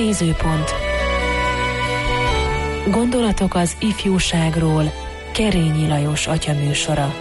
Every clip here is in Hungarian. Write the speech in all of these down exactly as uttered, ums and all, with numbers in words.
Nézőpont. Gondolatok az ifjúságról. Kerényi Lajos atyaműsora.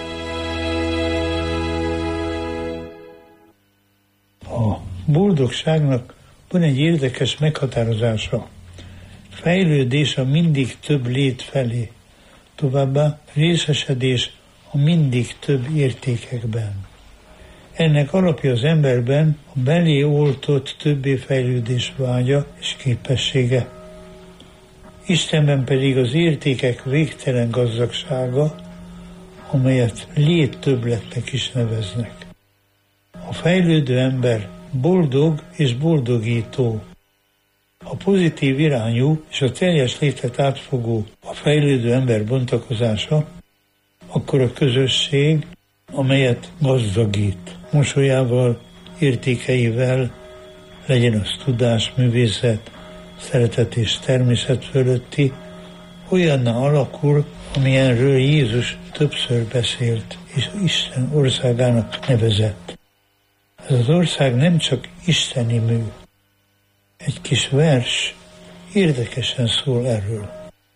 A boldogságnak van egy érdekes meghatározása. Fejlődés a mindig több lét felé, továbbá részesedés a mindig több értékekben. Ennek alapja az emberben a belé oltott többé fejlődés vágya és képessége. Istenben pedig az értékek végtelen gazdagsága, amelyet léttöbbletnek is neveznek. A fejlődő ember boldog és boldogító. A pozitív irányú és a teljes létet átfogó a fejlődő ember bontakozása, akkor a közösség, amelyet gazdagít, mosolyával, értékeivel, legyen az tudás, művészet, szeretet és természet fölötti, olyanná alakul, amilyenről Jézus többször beszélt, és Isten országának nevezett. Ez az ország nem csak isteni mű. Egy kis vers érdekesen szól erről.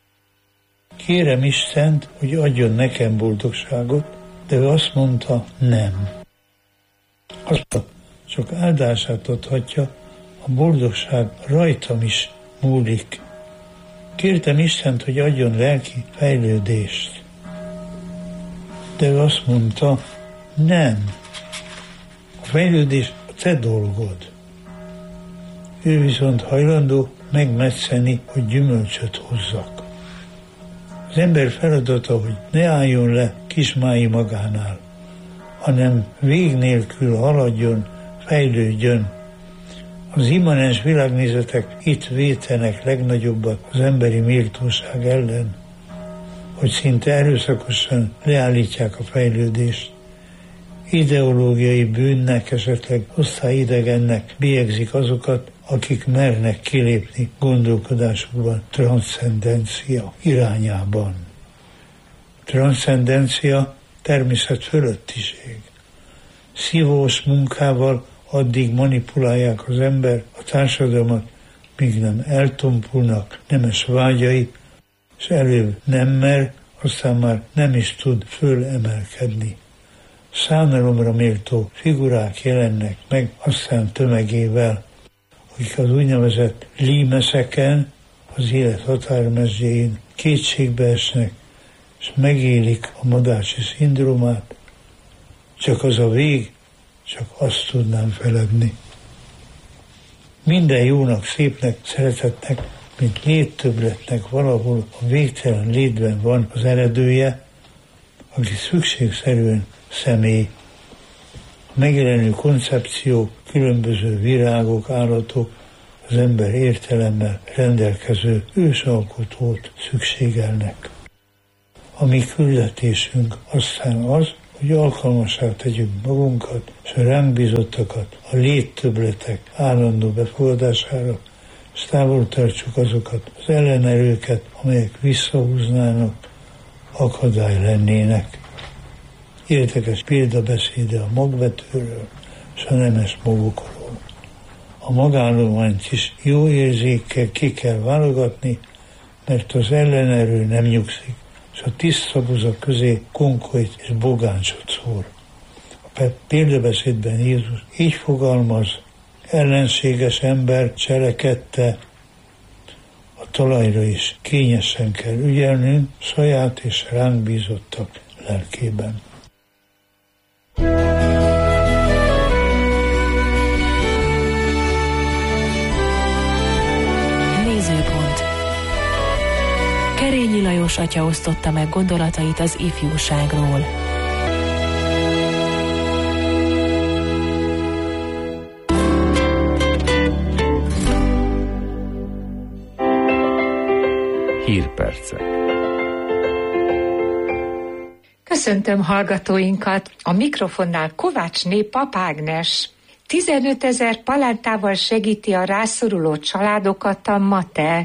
Kérem Istent, hogy adjon nekem boldogságot, de ő azt mondta, nem. Azt csak áldását adhatja, a boldogság rajtam is múlik. Kértem Istent, hogy adjon lelki fejlődést. De ő azt mondta, nem. A fejlődés a te dolgod. Ő viszont hajlandó megmetszeni, hogy gyümölcsöt hozzak. Az ember feladata, hogy ne álljon le kismái magánál, hanem vég nélkül haladjon, fejlődjön. Az immanens világnézetek itt vétenek legnagyobbat az emberi méltóság ellen, hogy szinte erőszakosan leállítják a fejlődést. Ideológiai bűnnek, esetleg osztályidegennek bélyegzik azokat, akik mernek kilépni gondolkodásukban transzcendencia irányában. Transzcendencia természet fölöttiség. Szívós munkával addig manipulálják az ember a társadalmat, míg nem eltompulnak nemes vágyai, és előbb nem mer, aztán már nem is tud fölemelkedni. Szánalomra méltó figurák jelennek meg aztán tömegével, akik az úgynevezett límeszeken, az élet határmezőjén kétségbe esnek, és megélik a madácsi szindrómát. Csak az a vég, csak azt tudnám feledni. Minden jónak, szépnek, szeretetnek, mint léttöbbletnek valahol a végtelen létben van az eredője, aki szükségszerűen személy. A megjelenő koncepció, különböző virágok, állatok, az ember értelemmel rendelkező ősalkotót szükségelnek. A mi küldetésünk aztán az, hogy alkalmassá tegyük magunkat, és a ránk bízottakat a léttöbbletek állandó befogadására, és távol tartsuk azokat az ellenerőket, amelyek visszahúznának, akadály lennének. Érdekes példabeszéde a magvetőről és a nemes magokról. A magállományt is jó érzékkel ki kell válogatni, mert az ellenerő nem nyugszik, és a tiszta buza közé konkolyt és bogáncsot szór. A példabeszédben Jézus így fogalmaz, ellenséges ember cselekedte, a talajra is kényesen kell ügyelnünk saját és ránk bízottak lelkében. Nézőpont. Kerényi Lajos atya osztotta meg gondolatait az ifjúságról. Hírpercek. Köszöntöm hallgatóinkat! A mikrofonnál Kovácsné Pap Ágnes. tizenöt ezer palántával segíti a rászoruló családokat a MATE.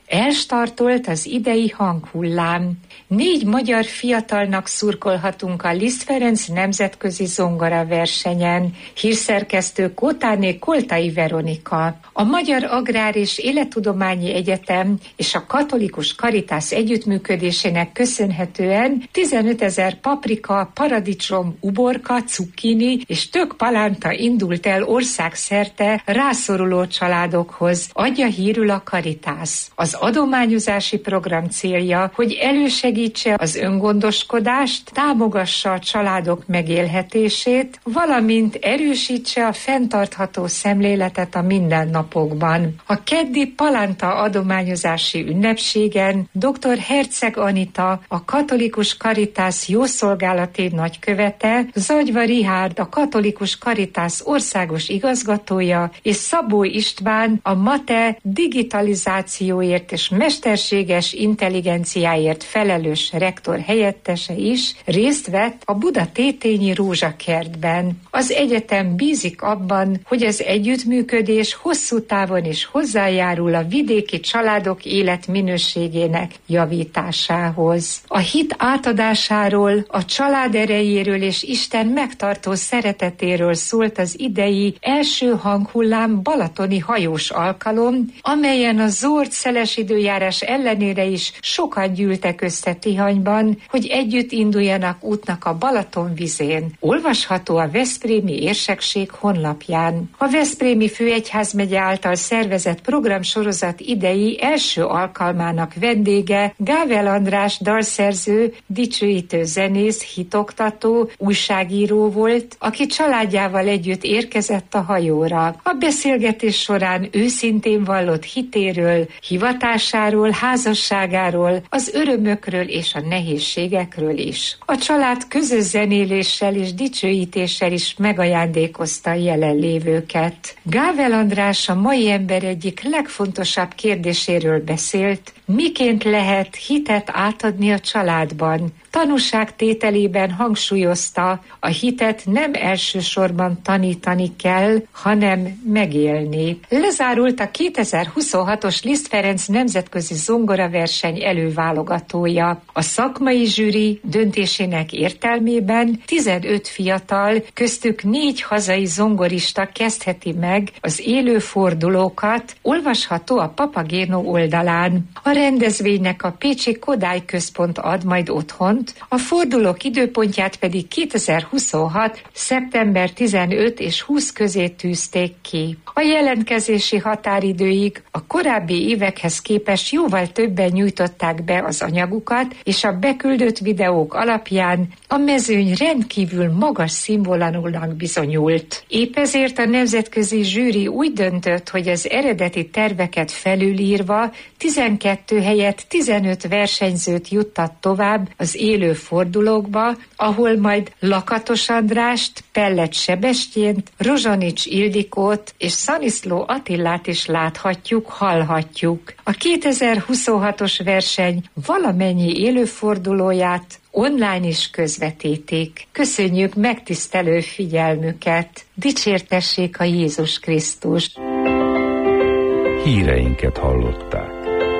Elstartolt az idei hanghullám. Négy magyar fiatalnak szurkolhatunk a Liszt Ferenc nemzetközi zongora versenyen. Hírszerkesztő Kótáné Koltai Veronika. A Magyar Agrár és Élettudományi Egyetem és a Katolikus Caritas együttműködésének köszönhetően tizenötezer paprika, paradicsom, uborka, cukkini és tök palánta indult el országszerte rászoruló családokhoz, adja hírül a Caritas. Az adományozási program célja, hogy elősegítse az öngondoskodást, támogassa a családok megélhetését, valamint erősítse a fenntartható szemléletet a mindennapokban. A keddi palánta adományozási ünnepségen dr. Herceg Anita, a Katolikus Caritas jószolgálati nagykövete, Zagyva Rihárd, a Katolikus Caritas országos igazgatója, és Szabó István, a MATE digitalizációért és mesterséges intelligenciáért felelős rektor helyettese is részt vett a Buda Tétényi Rózsakertben. Az egyetem bízik abban, hogy az együttműködés hosszú távon is hozzájárul a vidéki családok életminőségének javításához. A hit átadásáról, a család erejéről és Isten megtartó szeretetéről szólt az idei első hanghullám balatoni hajós alkalom, amelyen a zord szeles időjárás ellenére is sokan gyűltek össze Tihanyban, hogy együtt induljanak útnak a Balaton vizén. Olvasható a Veszprémi Érsekség honlapján. A Veszprémi Főegyházmegye által szervezett programsorozat idei első alkalmának vendége Gável András dalszerző, dicsőítő zenész, hitoktató, újságíró volt, aki családjával együtt érkezett a hajóra. A beszélgetés során őszintén vallott hitéről, hivatásáról, házasságáról, az örömökről és a nehézségekről is. A család közös zenéléssel és dicsőítéssel is megajándékozta a jelenlévőket. Gável András a mai ember egyik legfontosabb kérdéséről beszélt, miként lehet hitet átadni a családban. Tanúságtételében hangsúlyozta, a hitet nem elsősorban tanítani kell, hanem megélni. Lezárult a kétezer-huszonhatos Liszt Ferenc nemzetközi zongoraverseny előválogatója. A szakmai zsűri döntésének értelmében tizenöt fiatal, köztük négy hazai zongorista kezdheti meg az élő fordulókat, olvasható a Papagéno oldalán. A rendezvénynek a Pécsi Kodály Központ ad majd otthont, a fordulók időpontját pedig kétezer-huszonhat. szeptember tizenöt és húsz közé tűzték ki. A jelentkezési határidőig a korábbi évekhez képest jóval többen nyújtották be az anyagukat, és a beküldött videók alapján a mezőny rendkívül magas színvonalúnak bizonyult. Épp ezért a nemzetközi zsűri úgy döntött, hogy az eredeti terveket felülírva tizenkettő helyett tizenöt versenyzőt juttat tovább az élő fordulókba, ahol majd Lakatos Andrást, Pellet Sebestyént, Rozsonics Ildikót és Szaniszló Attillát is láthatjuk, hallhatjuk. A kétezer-huszonhatos verseny valamennyi élőfordulóját online is közvetítik. Köszönjük megtisztelő figyelmüket! Dicsértessék a Jézus Krisztus! Híreinket hallották.